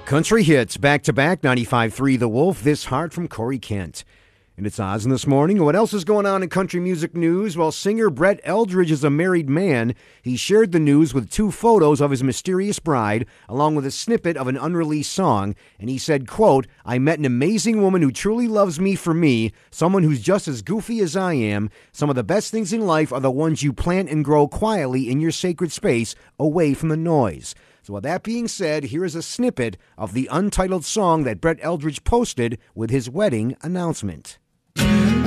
Country hits, back-to-back, 95.3 The Wolf, This Heart from Corey Kent. And it's Oz in This Morning. What else is going on in country music news? Well, singer Brett Eldredge is a married man. He shared the news with 2 photos of his mysterious bride, along with a snippet of an unreleased song. And he said, quote, "I met an amazing woman who truly loves me for me, someone who's just as goofy as I am. Some of the best things in life are the ones you plant and grow quietly in your sacred space, away from the noise." So with that being said, here is a snippet of the untitled song that Brett Eldredge posted with his wedding announcement.